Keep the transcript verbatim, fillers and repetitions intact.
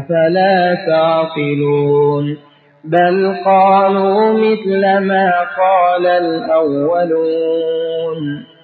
أفلا تعقلون بل قالوا مثل ما قال الأولون